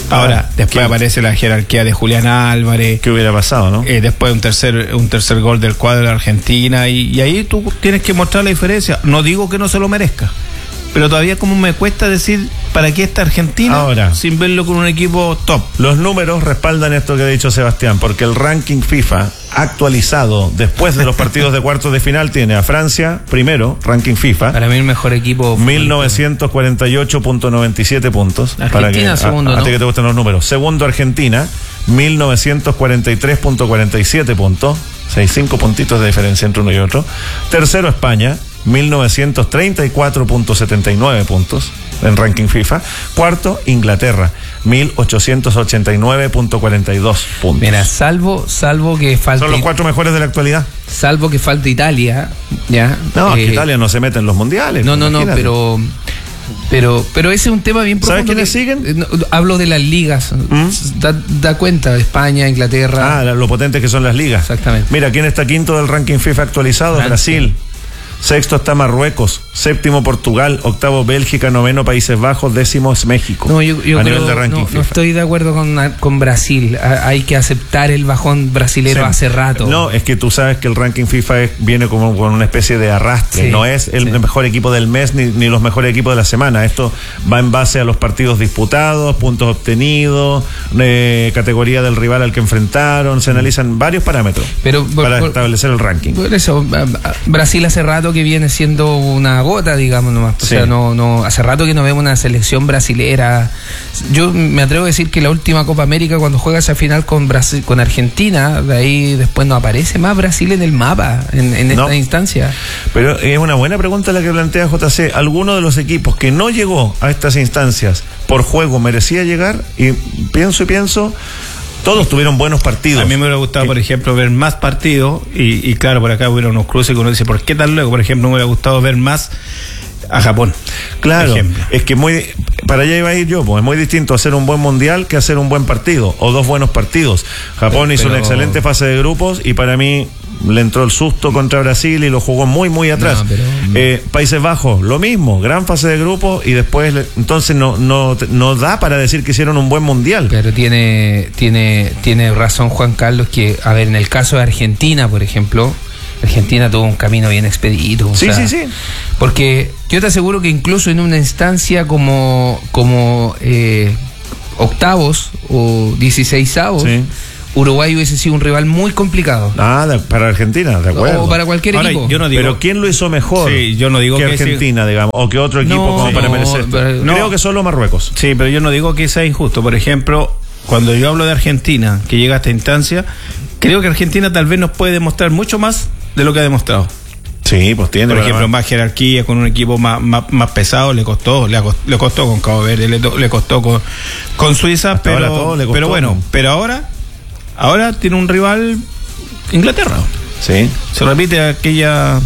Ahora, después ¿Qué? aparece la jerarquía de Julián Álvarez. ¿Qué hubiera pasado, no? Eh, después un tercer un tercer gol del cuadro de Argentina y, y ahí tú tienes que mostrar la diferencia. No digo que no se lo merezca, pero todavía como me cuesta decir para qué está Argentina ahora, sin verlo con un equipo top. Los números respaldan esto que ha dicho Sebastián, porque el ranking FIFA actualizado después de los partidos de cuartos de final tiene a Francia primero, ranking FIFA. Para mí el mejor equipo. mil novecientos cuarenta y ocho punto noventa y siete puntos. Argentina para que, segundo, a, a ¿no? ti que te gustan los números. Segundo Argentina, mil novecientos cuarenta y tres punto cuarenta y siete puntos. Seis, cinco puntitos de diferencia entre uno y otro. Tercero España, mil novecientos treinta y cuatro punto setenta y nueve puntos en ranking FIFA. Cuarto Inglaterra, mil ochocientos ochenta y nueve punto cuarenta y dos puntos. Mira, salvo salvo que falte. Son los cuatro mejores de la actualidad. Salvo que falte Italia, ya. No, eh, que Italia no se mete en los mundiales. No, no, no, imagínate. pero pero pero ese es un tema bien profundo. ¿Sabes quiénes que- siguen? eh, no, hablo de las ligas. ¿Mm? Da, da cuenta, España, Inglaterra. Ah, lo potentes que son las ligas. Exactamente. Mira, ¿quién está quinto del ranking FIFA actualizado? Francia. Brasil. Sexto está Marruecos, séptimo Portugal, octavo Bélgica, noveno Países Bajos, décimo es México. No, yo, yo a creo, nivel de ranking no, FIFA. no estoy de acuerdo con, con Brasil. A- hay que aceptar el bajón brasilero Sí. hace rato. No, es que tú sabes que el ranking FIFA es- viene como con una especie de arrastre. Sí, no es el sí. mejor equipo del mes ni, ni los mejores equipos de la semana. Esto va en base a los partidos disputados, puntos obtenidos, eh, categoría del rival al que enfrentaron. Se analizan varios parámetros Pero, para por- establecer el ranking. Por eso, a- a- Brasil hace rato que viene siendo una gota, digamos nomás. O Sí. sea, no, no, hace rato que no vemos una selección brasilera. Yo me atrevo a decir que la última Copa América, cuando juega esa final con Brasil, con Argentina, de ahí después no aparece más Brasil en el mapa, en, en esta No. instancia. Pero es una buena pregunta la que plantea J C. ¿Alguno de los equipos que no llegó a estas instancias por juego merecía llegar? Y pienso y pienso, todos tuvieron buenos partidos. A mí me hubiera gustado, por ejemplo, ver más partidos y, y claro, por acá hubiera unos cruces que uno dice, ¿por qué tan luego? Por ejemplo, me hubiera gustado ver más a Japón. Claro, por ejemplo. es que muy para allá iba a ir yo, pues es muy distinto hacer un buen mundial que hacer un buen partido o dos buenos partidos. Japón Pero- hizo pero- una excelente fase de grupos y para mí le entró el susto contra Brasil y lo jugó muy muy atrás. No, pero- Eh, Países Bajos, lo mismo, gran fase de grupos y después le- entonces no no no da para decir que hicieron un buen mundial. Pero tiene, tiene, tiene razón Juan Carlos que, a ver, en el caso de Argentina, por ejemplo, Argentina tuvo un camino bien expedito. o Sí, sea, sí, sí. Porque yo te aseguro que incluso en una instancia como, como eh, octavos o dieciseisavos, Sí. Uruguay hubiese sido un rival muy complicado. Ah, de- para Argentina, de acuerdo. O para cualquier Ahora, equipo. yo no digo- Pero ¿quién lo hizo mejor? Sí, yo no digo que que Argentina, digamos, o que otro equipo No, como para no, merecer esto. pero- no. Creo que solo Marruecos. Sí, pero yo no digo que sea injusto. Por ejemplo, cuando yo hablo de Argentina, que llega a esta instancia, creo que Argentina tal vez nos puede demostrar mucho más de lo que ha demostrado. Sí, pues tiene. Por para ejemplo, más. más jerarquía, con un equipo más, más, más pesado, le costó, le, acost- le costó con Cabo Verde, le, to- le costó con, con Suiza, Hasta ahora pero, todo le costó. pero bueno, pero ahora, ahora tiene un rival Inglaterra. Sí. Se repite aquella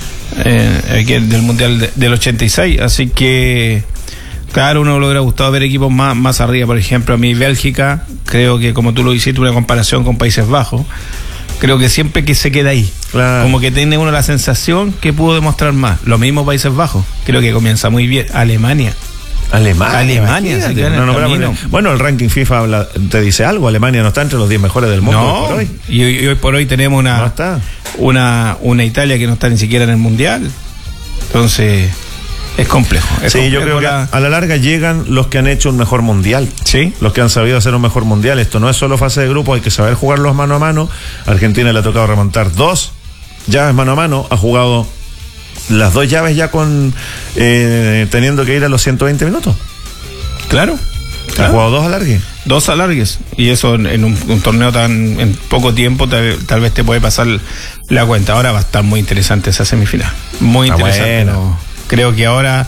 eh, aquel del Mundial de- del ochenta y seis, así que claro, uno le hubiera gustado ver equipos más, más arriba. Por ejemplo, a mí Bélgica, creo que como tú lo hiciste, una comparación con Países Bajos, creo que siempre que se queda ahí, Claro. como que tiene uno la sensación que pudo demostrar más. Lo mismo Países Bajos, creo que comienza muy bien. Alemania. Alemania. Alemania, imagínate. se queda en el No, no, pero- camino. bueno, el ranking FIFA habla- te dice algo. Alemania no está entre los diez mejores del mundo No, por hoy. Y, hoy- y hoy por hoy tenemos No una, está. una, una Italia que no está ni siquiera en el Mundial. Entonces, es complejo. Es Sí, yo complejo creo que la- a, a la larga llegan los que han hecho un mejor mundial. Sí. Los que han sabido hacer un mejor mundial. Esto no es solo fase de grupo, hay que saber jugarlos mano a mano. A Argentina le ha tocado remontar dos llaves mano a mano. Ha jugado las dos llaves ya con eh, teniendo que ir a los ciento veinte minutos. Claro. Ha claro. jugado dos alargues. Dos alargues. Y eso en, en un, un torneo tan en poco tiempo, tal, tal vez te puede pasar la cuenta. Ahora va a estar muy interesante esa semifinal. Muy Ah, interesante. bueno. ¿no? Creo que ahora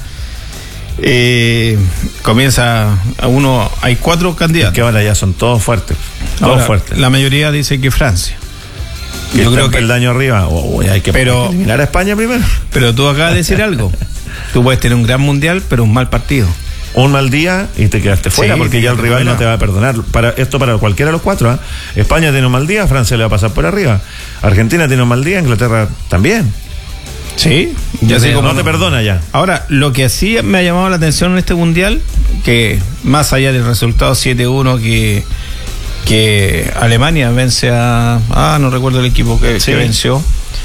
eh, comienza a uno. Hay cuatro candidatos. Que ahora ya son todos fuertes. Todos Ahora, fuertes. la mayoría dice que Francia. Que Yo creo que que el daño arriba. Uy, hay que Pero- eliminar a España primero. Pero tú acabas de decir algo. Tú puedes tener un gran mundial, pero un mal partido. Un mal día y te quedaste fuera, Sí, porque te ya el quedaste rival fuera. no te va a perdonar. Para esto para cualquiera de los cuatro. ¿ah? España tiene un mal día, Francia le va a pasar por arriba. Argentina tiene un mal día, Inglaterra también. Sí, Ya sé cómo no te perdona ya. Ahora, lo que sí me ha llamado la atención en este mundial, que más allá del resultado siete uno que, que Alemania vence a... Ah, no recuerdo el equipo que, sí. que venció.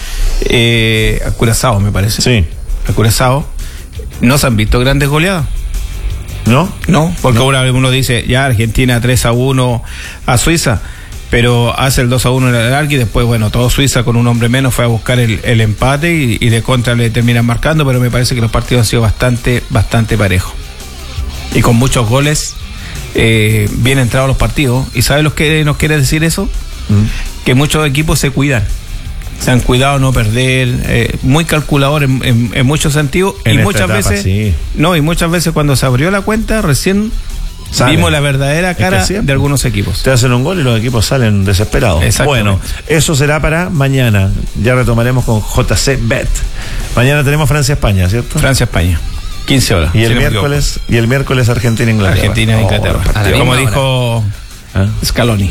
Eh, a Curazao, me parece. Sí. A Curazao. No se han visto grandes goleadas. ¿No? No, porque no. ahora uno dice, ya Argentina tres a uno a Suiza, pero hace el dos a uno en el arco y después, bueno, todo Suiza con un hombre menos fue a buscar el, el empate y, y de contra le terminan marcando, pero me parece que los partidos han sido bastante, bastante parejos. Y con muchos goles, eh, bien entrados los partidos. ¿Y sabes lo que nos quiere decir eso? Mm. Que muchos equipos se cuidan. Se han cuidado no perder, eh, muy calculador en, en, en muchos sentidos. En y muchas etapa, veces, sí. no, y muchas veces cuando se abrió la cuenta, recién Salen. Vimos la verdadera cara es que de algunos equipos. Te hacen un gol y los equipos salen desesperados. Bueno, eso será para mañana. Ya retomaremos con J C Bet. Mañana tenemos Francia-España, ¿cierto? Francia-España. quince horas. Y el si miércoles y el miércoles Argentina-Inglaterra. Argentina-Inglaterra. Oh, como dijo ¿Ah? Scaloni.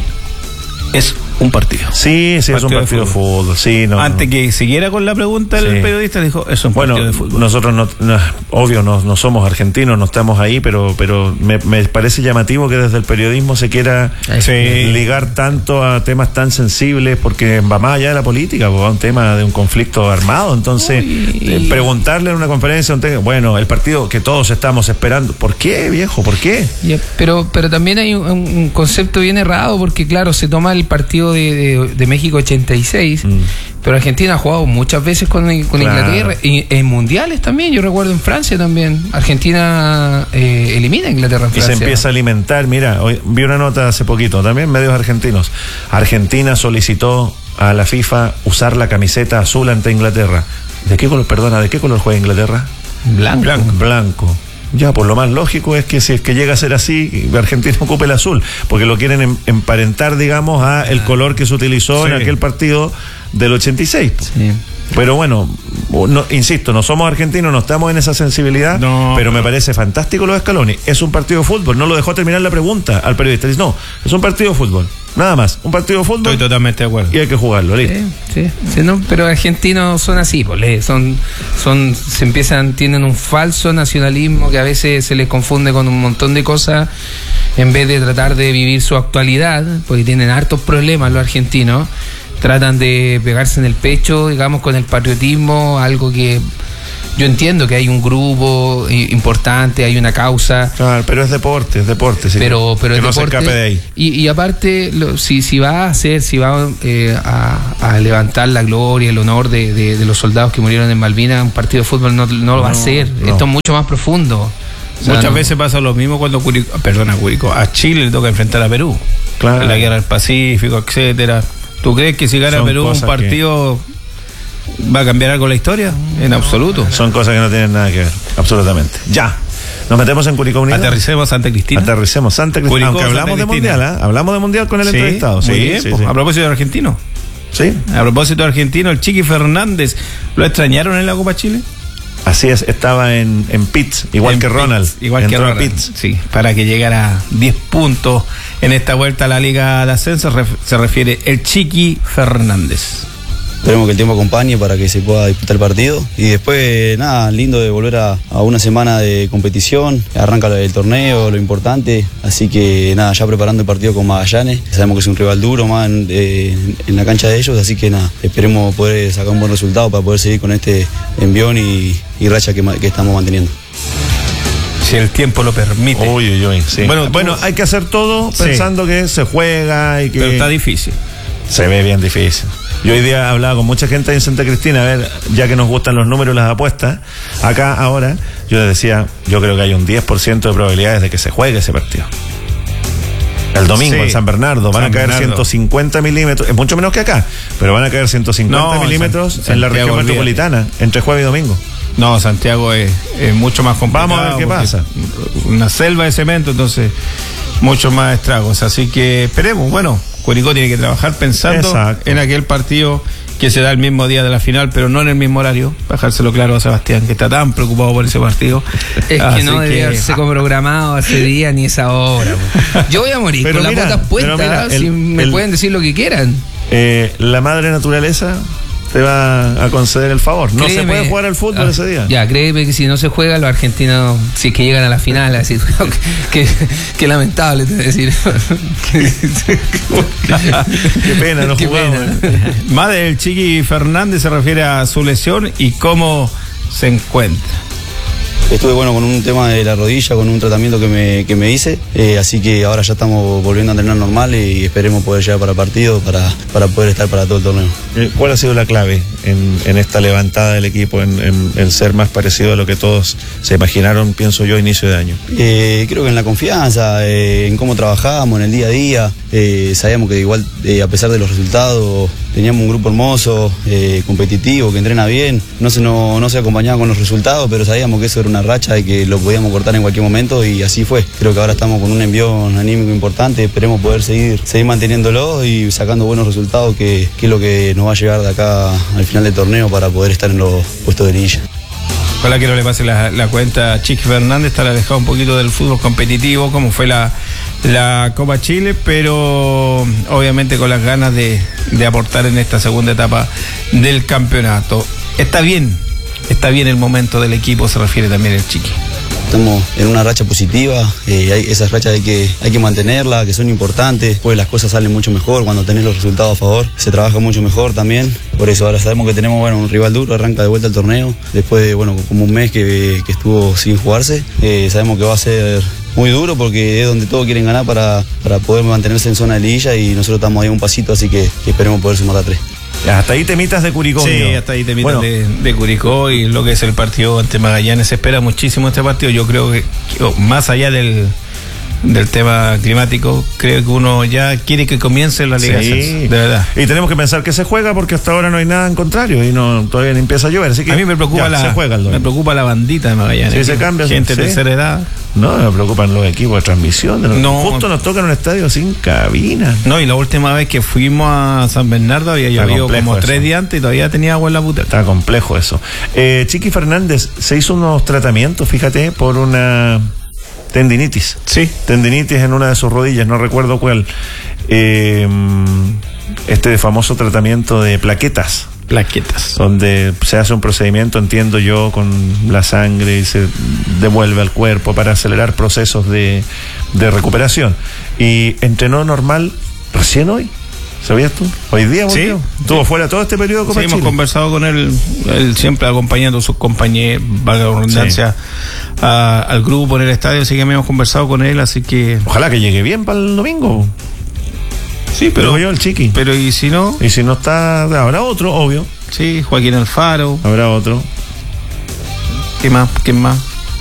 Es un partido. Sí, sí, partido es un partido de fútbol. fútbol. Sí, no, Antes no. que siguiera con la pregunta el sí. periodista dijo, es un bueno, partido de fútbol. Nosotros no, no obvio no, no somos argentinos, no estamos ahí, pero pero me, me parece llamativo que desde el periodismo se quiera sí. ligar tanto a temas tan sensibles, porque va más allá de la política, va un tema de un conflicto armado. Entonces, eh, preguntarle en una conferencia, bueno, el partido que todos estamos esperando, ¿por qué, viejo? ¿Por qué? Yeah, pero, pero también hay un, un concepto bien errado, porque claro, se toma el partido de, de, de México ochenta y seis, mm. pero Argentina ha jugado muchas veces con, con claro. Inglaterra, y en mundiales también, yo recuerdo en Francia también, Argentina eh, elimina a Inglaterra en Francia. Y se empieza a alimentar, mira, hoy vi una nota hace poquito, también medios argentinos, Argentina solicitó a la FIFA usar la camiseta azul ante Inglaterra. ¿De qué color, perdona, de qué color juega Inglaterra? Blanco. Blanco. Blanco. Ya, pues lo más lógico es que si es que llega a ser así, Argentina ocupe el azul, porque lo quieren em, emparentar, digamos, a el color que se utilizó sí. en aquel partido del ochenta y seis. Sí. Pero bueno, no, insisto, no somos argentinos, no estamos en esa sensibilidad, no, pero me parece fantástico lo de Scaloni. Es un partido de fútbol, no lo dejó terminar la pregunta al periodista. Dice, no, es un partido de fútbol, nada más, un partido de fútbol. Estoy totalmente de acuerdo. Y hay que jugarlo, listo. Sí, sí, sí, no, pero argentinos son así, pues, son, son, se empiezan, tienen un falso nacionalismo que a veces se les confunde con un montón de cosas, en vez de tratar de vivir su actualidad, porque tienen hartos problemas los argentinos. Tratan de pegarse en el pecho, digamos, con el patriotismo, algo que yo entiendo que hay un grupo importante, hay una causa. Claro, pero es deporte, es deporte. Sí, pero pero que es no deporte, se escape de ahí. Y, y aparte, lo, si, si va a hacer, si va eh, a, a levantar la gloria, el honor de, de, de los soldados que murieron en Malvinas, un partido de fútbol no, no lo va no, a hacer. No. Esto es mucho más profundo. O sea, muchas no. veces pasa lo mismo cuando Curico, perdona, Curico, a Chile le toca enfrentar a Perú. Claro. En la guerra del Pacífico, etcétera. ¿Tú crees que si gana Son Perú un partido que... va a cambiar algo la historia? En absoluto. Son cosas que no tienen nada que ver, absolutamente. Ya. Nos metemos en Curicó Unido. Aterricemos Santa Cristina. Aterricemos Santa Cristina. Curicó, Aunque Santa hablamos Cristina. de mundial, ¿eh? Hablamos de mundial con el sí, entrevistado. Sí, bien, sí, pues, sí. A propósito de argentino. Sí. A propósito de argentino, el Chiqui Fernández, ¿lo extrañaron en la Copa Chile? Así es, estaba en, en Pitts, igual en que Pitts, Ronald. Igual que Ronald. Pitts. Sí, para que llegara a diez puntos en esta vuelta a la Liga de Ascenso, se refiere el Chiqui Fernández. Esperemos que el tiempo acompañe para que se pueda disputar el partido. Y después, nada, lindo de volver a, a una semana de competición. Arranca el torneo, lo importante. Así que, nada, ya preparando el partido con Magallanes. Sabemos que es un rival duro más en, de, en la cancha de ellos. Así que, nada, esperemos poder sacar un buen resultado para poder seguir con este envión y, y racha que, que estamos manteniendo. Si el tiempo lo permite. Uy, uy, uy, sí. Bueno, bueno, hay que hacer todo pensando sí. que se juega y que... Pero está difícil. Se ve bien difícil. Yo hoy día hablaba con mucha gente en Santa Cristina, a ver, ya que nos gustan los números y las apuestas, acá ahora, yo les decía, yo creo que hay un diez por ciento de probabilidades de que se juegue ese partido. El domingo sí. en San Bernardo van San a caer Bernardo. ciento cincuenta milímetros, es mucho menos que acá, pero van a caer ciento cincuenta no, milímetros San, en la región olvídate. metropolitana, entre jueves y domingo. No, Santiago es, es mucho más complicado. Vamos a ver qué pasa. Una selva de cemento, entonces, muchos más estragos. Así que esperemos, bueno, Curicó tiene que trabajar pensando Exacto. en aquel partido que se da el mismo día de la final, pero no en el mismo horario. Dejárselo claro a Sebastián, que está tan preocupado por ese partido. Es que no debía haberse programado ese día ni esa hora. Yo voy a morir pero con mira, las botas puestas, mira, el, si me el, pueden decir lo que quieran. Eh, la madre naturaleza te va a conceder el favor. No créeme, se puede jugar al fútbol ah, ese día. Ya, créeme que si no se juega, los argentinos, si es que llegan a la final, así, que, que lamentable, te decir. Qué pena, no Qué jugamos. Pena. Más del Chiqui Fernández se refiere a su lesión y cómo se encuentra. Estuve bueno con un tema de la rodilla, con un tratamiento que me, que me hice, eh, así que ahora ya estamos volviendo a entrenar normal y esperemos poder llegar para el partido para, para poder estar para todo el torneo. ¿Cuál ha sido la clave en, en esta levantada del equipo, en, en, en ser más parecido a lo que todos se imaginaron, pienso yo, a inicio de año? Eh, creo que en la confianza, eh, en cómo trabajamos, en el día a día, eh, sabíamos que igual eh, a pesar de los resultados teníamos un grupo hermoso, eh, competitivo, que entrena bien, no se, no, no se acompañaba con los resultados, pero sabíamos que eso era una racha y que lo podíamos cortar en cualquier momento y así fue. Creo que ahora estamos con un envión anímico importante, esperemos poder seguir, seguir manteniéndolo y sacando buenos resultados, que, que es lo que nos va a llegar de acá al final del torneo para poder estar en los puestos de liguilla. Ojalá que no le pase la, la cuenta a Chiqui Fernández, estar alejado un poquito del fútbol competitivo, como fue la, la Copa Chile, pero obviamente con las ganas de, de aportar en esta segunda etapa del campeonato. Está bien, está bien el momento del equipo, se refiere también el Chiqui. Estamos en una racha positiva, eh, hay, esas rachas hay que, hay que mantenerlas, que son importantes, pues las cosas salen mucho mejor cuando tenés los resultados a favor, se trabaja mucho mejor también, por eso ahora sabemos que tenemos bueno, un rival duro, arranca de vuelta el torneo, después de bueno, como un mes que, que estuvo sin jugarse, eh, sabemos que va a ser muy duro porque es donde todos quieren ganar para, para poder mantenerse en zona de liguilla y nosotros estamos ahí un pasito, así que, que esperemos poder sumar a tres. Hasta ahí temitas de Curicó. Sí, mío. hasta ahí temitas bueno. de, de Curicó y lo que es el partido ante Magallanes. Se espera muchísimo este partido. Yo creo que, que más allá del, del tema climático, creo que uno ya quiere que comience la Liga. Sí, de verdad. Y tenemos que pensar que se juega porque hasta ahora no hay nada en contrario y no todavía no empieza a llover. Así que a mí me preocupa, ya, la, se juega el me preocupa la bandita de Magallanes. Sí, se cambia. Gente de sí. tercera edad. No, me preocupan los equipos de transmisión. No, justo nos tocan un estadio sin cabina. No, y la última vez que fuimos a San Bernardo había llovido como tres días antes y todavía tenía agua en la puta. Está complejo eso. Eh, Chiqui Fernández se hizo unos tratamientos, fíjate, por una tendinitis. Sí. Tendinitis en una de sus rodillas, no recuerdo cuál. Eh, este famoso tratamiento de plaquetas. Plaquetas. Donde se hace un procedimiento, entiendo yo, con la sangre y se devuelve al cuerpo para acelerar procesos de, de recuperación. Y entrenó normal recién hoy. ¿Sabías tú? Hoy día volvió. Sí. Estuvo sí. fuera todo este periodo de Copa sí, Chile. Hemos conversado con él, él siempre acompañando a sus compañeros, valga la redundancia, sí. a, al grupo en el estadio, así que hemos conversado con él, así que... Ojalá que llegue bien para el domingo. Sí, pero yo el Chiqui. Pero y si no, y si no está, habrá otro, obvio. Sí, Joaquín Alfaro. Habrá otro. ¿Qué más? ¿Quién más?